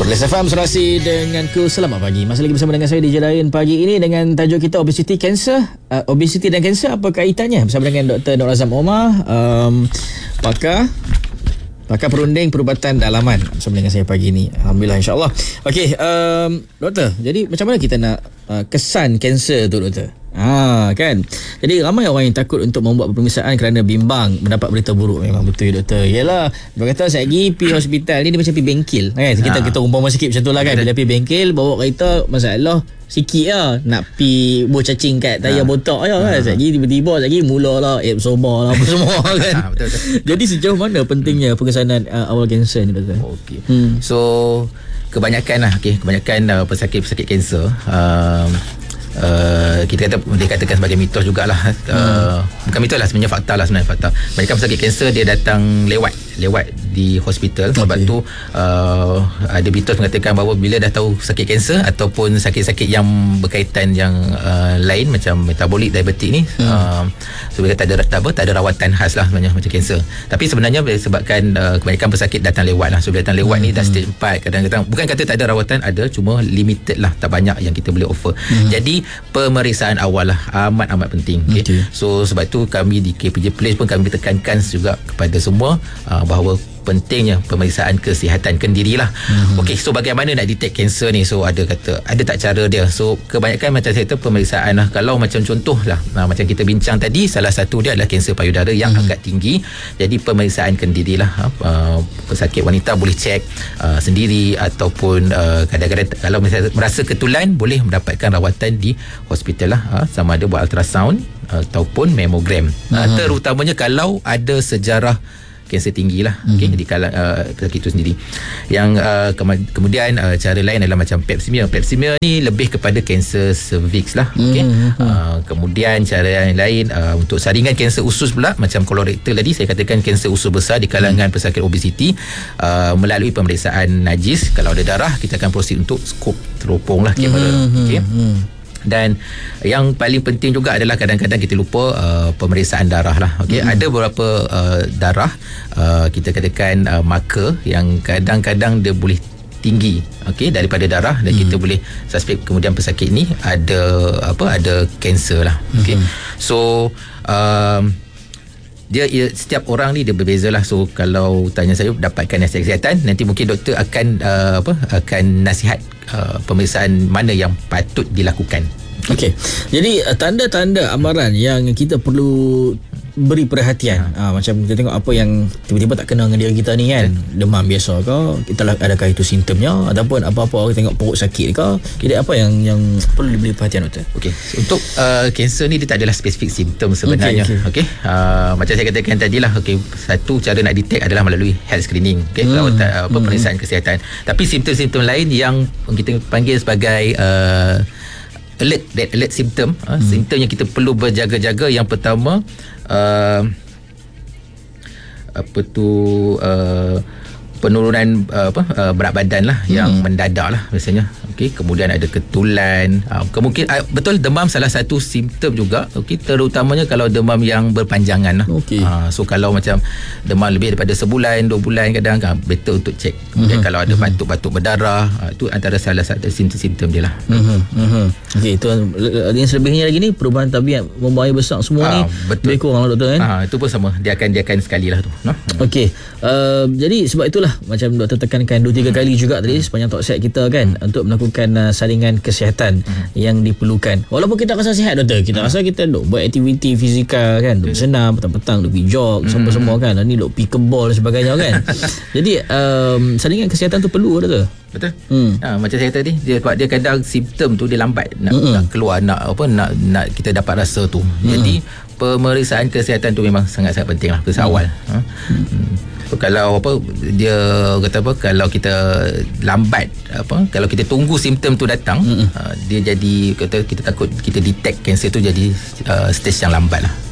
Perlis FM Serasi denganku. Selamat pagi. Masih lagi bersama dengan saya DJ Ryan pagi ini dengan tajuk kita obesity cancer. Obesity dan kanser, apa kaitannya? Bersama dengan Dr. Nur Azam Omar, pakar perunding perubatan dalaman bersama dengan saya pagi ini. Alhamdulillah, insyaAllah. Okey, doktor, jadi macam mana kita nak kesan kanser tu, doktor? Kan. Jadi ramai orang yang takut untuk membuat pemeriksaan kerana bimbang mendapat berita buruk. Memang betul, doktor. Yalah, dia kata saya pergi hospital ni dia macam pergi bengkel kan. Kita umpama sikit macam tu lah kan. Bila pergi bengkel bawa kereta, masalah sikit lah, nak pi buah cacing kat tayar botak je kan. Sekejap tiba-tiba sekejap mulalah absorber lah apa semua kan. Betul. Jadi sejauh mana pentingnya pengesanan awal kanser ni, doktor? Okey. So kebanyakan pesakit-pesakit kanser, kita dikatakan sebagai mitos jugalah. Bukan mitos lah, sebenarnya fakta. Mereka pesakit kanser dia datang lewat di hospital. Sebab tu ada mitos mengatakan bahawa bila dah tahu sakit kanser ataupun sakit-sakit yang berkaitan yang lain macam metabolik, diabetik ni, so mereka tak ada rawatan khas lah sebenarnya macam kanser. Tapi sebenarnya sebabkan kebanyakan pesakit datang lewat lah. So bila datang lewat ni dah stage 4, kadang-kadang bukan kata tak ada rawatan, ada, cuma limited lah, tak banyak yang kita boleh offer. Jadi pemeriksaan awal lah amat penting. Okay? So sebab tu kami di KPJ Place pun kami tekankan juga kepada semua bahawa pentingnya pemeriksaan kesihatan kendiri lah. Okey, so bagaimana nak detect kanser ni? So ada tak cara dia? So kebanyakan macam saya kata pemeriksaan lah. Kalau macam contoh lah, macam kita bincang tadi, salah satu dia adalah kanser payudara yang agak tinggi. Jadi pemeriksaan kendiri lah. Pesakit wanita boleh cek sendiri ataupun kadang-kadang kalau misalnya merasa ketulan boleh mendapatkan rawatan di hospital lah, sama ada buat ultrasound ataupun mammogram. Terutamanya kalau ada sejarah kanser tinggi lah, di kalangan pesakit itu sendiri. Yang kemudian cara lain adalah macam pap smear. Pap smear ni lebih kepada kanser cervix lah. Kemudian cara yang lain untuk saringan kanser usus pula, macam kolorektal tadi saya katakan kanser usus besar di kalangan pesakit obesiti, melalui pemeriksaan najis. Kalau ada darah, kita akan proceed untuk skop teropong lah Dan yang paling penting juga adalah kadang-kadang kita lupa pemeriksaan darah lah. Ada beberapa darah kita katakan marker yang kadang-kadang dia boleh tinggi daripada darah, dan kita boleh suspek kemudian pesakit ni ada kanser lah. So dia setiap orang ni dia berbeza lah. So kalau tanya saya dapatkan nasihat kesihatan, nanti mungkin doktor akan nasihat pemeriksaan mana yang patut dilakukan. Okey. Jadi tanda-tanda amaran yang kita perlu beri perhatian, macam kita tengok apa yang tiba-tiba tak kena dengan diri kita ni kan. Demam biasa ke, adakah itu simptomnya, ataupun apa-apa orang tengok perut sakit ke. Jadi apa yang perlu diberi perhatian, doktor? Okey, untuk kanser ni dia tak adalah spesifik simptom sebenarnya. Macam saya katakan tadi lah, satu cara nak detect adalah melalui health screening, pemeriksaan kesihatan. Tapi simptom-simptom lain yang kita panggil sebagai alert symptom, simptom yang kita perlu berjaga-jaga. Yang pertama penurunan berat badan lah, yang mendadak lah biasanya. Kemudian ada ketulan, kemungkinan betul demam salah satu simptom juga. Terutamanya kalau demam yang berpanjangan lah. So kalau macam demam lebih daripada sebulan, 2 bulan, kadang better untuk cek. Kemudian kalau ada batuk-batuk berdarah, itu antara salah satu simptom dia lah. Itu yang selebihnya lagi ni, perubahan tabiat membahaya besar semua ni lebih kurang lah, doktor kan? Itu pun sama, dia akan sekali lah tu. Jadi sebab itulah macam doktor tekankan 2-3 kali juga tadi sepanjang talk set kita kan, untuk melakukan saringan kesihatan yang diperlukan. Walaupun kita rasa sihat, doktor, kita rasa kita duk buat aktiviti fizikal kan, duk senam petang-petang, duk pergi jog semua kan, ni duk pergi kebol dan sebagainya kan. Jadi saringan kesihatan tu perlu, doktor. Betul. Macam saya tadi, dia kadang simptom tu dia lambat nak keluar, nak kita dapat rasa tu. Jadi pemeriksaan kesihatan tu memang sangat-sangat penting lah, periksa awal. Kalau dia kata kalau kita lambat, kalau kita tunggu simptom tu datang, dia jadi kita takut kita detect kanser tu jadi stage yang lambat lah.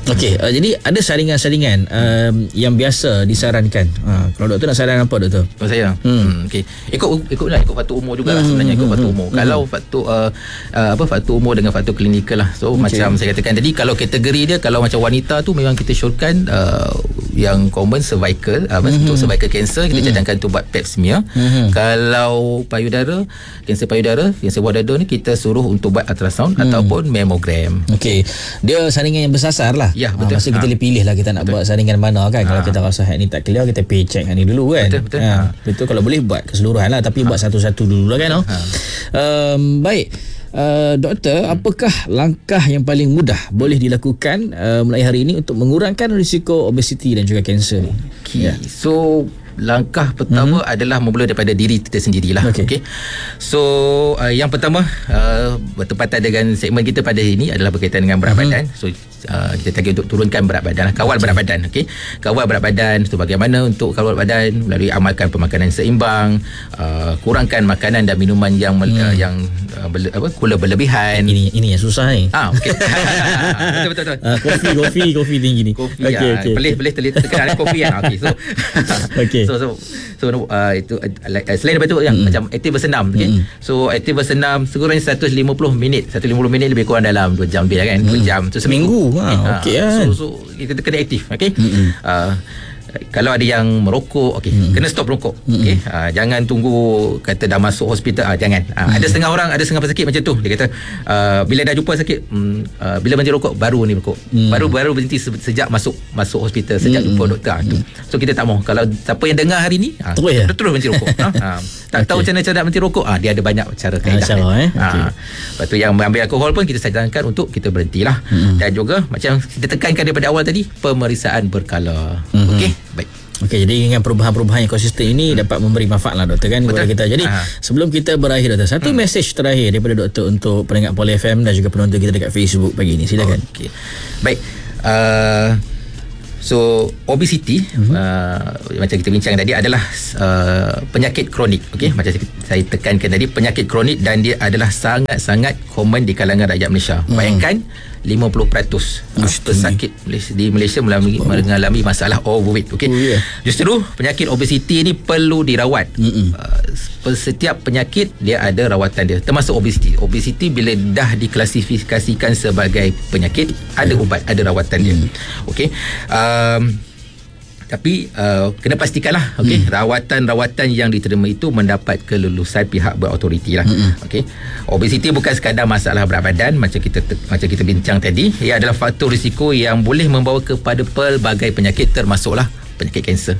Okey, jadi ada saringan-saringan yang biasa disarankan. Kalau doktor nak saran apa doktor? Kalau saya okey, ikut faktor umur jugalah sebenarnya, ikut faktor umur. Kalau faktor faktor umur dengan faktor klinikal lah. So macam saya katakan tadi, kalau kategori dia, kalau macam wanita tu memang kita syorkan yang common cervical, untuk cervical cancer kita cadangkan tu buat pap smear. Kalau payudara, kanser payudara, kanser buah dada ni kita suruh untuk buat ultrasound ataupun mammogram. Okey, dia saringan yang bersasar lah. Ya, betul. Masa kita pilih lah kita nak buat saringan mana kan. Kalau kita rasa head ni tak clear, kita pergi check head ni dulu kan. Betul. Betul, kalau boleh buat keseluruhan lah, tapi buat satu-satu dulu lah kan. Baik, doktor, apakah langkah yang paling mudah boleh dilakukan mulai hari ini untuk mengurangkan risiko obesiti dan juga kanser ni? So langkah pertama adalah bermula daripada diri kita sendirilah. Okey. So yang pertama bertepatan dengan segmen kita pada hari ini adalah berkaitan dengan berat badan. So kita target untuk turunkan berat badan, kawal berat badan. Okey, kawal berat badan. So bagaimana untuk kawal berat badan? Melalui amalkan pemakanan seimbang, kurangkan makanan dan minuman yang gula berlebihan. Ini yang susah ni. Okey. betul. Kopi tinggi ni. Kopi. Boleh tekan kopi kan. Okey. So okey. So itu selain daripada itu yang macam aktif bersenam. Okay? So aktif bersenam sekurang-kurangnya 150 minit lebih kurang dalam 2 jam lebih kan, 2 jam. So seminggu. Okey kan. So kita kena aktif. Okay? Kalau ada yang merokok, kena stop rokok. Jangan tunggu kata dah masuk hospital, jangan. Ada setengah orang, ada setengah pesakit macam tu. Dia kata bila dah jumpa sakit, bila berhenti rokok baru ni rokok. Baru berhenti sejak masuk hospital, sejak jumpa doktor. So kita tak mau. Kalau siapa yang dengar hari ni, terus berhenti rokok. Tak tahu macam mana cara nak berhenti rokok, dia ada banyak cara kaedah. Lepas tu yang mengambil alkohol pun kita sarankan untuk kita berhentilah. Dan juga macam kita tekankan daripada awal tadi, pemeriksaan berkala. Okey. Baik. Okey, jadi dengan perubahan-perubahan yang konsisten ini dapat memberi manfaat lah doktor kan kepada kita. Jadi sebelum kita berakhir doktor, satu mesej terakhir daripada doktor untuk pendengar Poli FM dan juga penonton kita dekat Facebook pagi ini. Silakan. Okey. Baik. So obesity macam kita bincang tadi adalah penyakit kronik. Okey, macam saya tekankan tadi, penyakit kronik, dan dia adalah sangat-sangat common di kalangan rakyat Malaysia. Bayangkan 50% pesakit di Malaysia mengalami masalah overweight. Okey. Justru penyakit obesiti ni perlu dirawat. Setiap penyakit dia ada rawatan dia, termasuk obesiti. Obesiti bila dah diklasifikasikan sebagai penyakit, ada ubat, ada rawatan dia. Okey. Tapi kena pastikanlah rawatan-rawatan yang diterima itu mendapat kelulusan pihak berautoriti lah. Obesiti bukan sekadar masalah berat badan macam kita bincang tadi. Ia adalah faktor risiko yang boleh membawa kepada pelbagai penyakit, termasuklah penyakit kanser.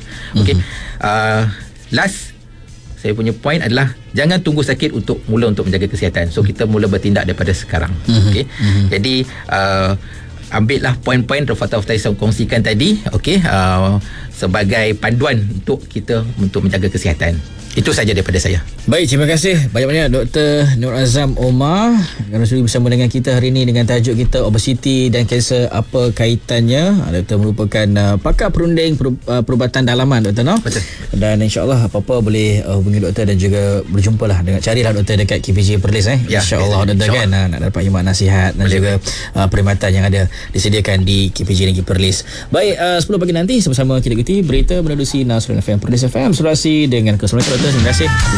Last saya punya point adalah jangan tunggu sakit untuk menjaga kesihatan. So kita mula bertindak daripada sekarang. Jadi ambillah poin-poin fakta-fakta yang saya kongsikan tadi, sebagai panduan untuk kita untuk menjaga kesihatan. Itu saja daripada saya. Baik, terima kasih banyak-banyak Dr. Nur Azam Omar kerana sudi bersama dengan kita hari ini dengan tajuk kita obesiti dan kanser, apa kaitannya. Doktor merupakan pakar perunding perubatan dalaman Dr. No? Betul. Dan insya-Allah apa-apa boleh hubungi doktor dan juga berjumpalah dengan carilah doktor dekat KPJ Perlis insya-Allah doktor kan nak dapat khidmat nasihat dan juga perkhidmatan yang ada disediakan di KPJ Negeri Perlis. Baik, 10 pagi nanti sama-sama kita ikuti berita menerusi Nasrul FM Perlis FM Sulawesi dengan keselamatan. Terima kasih.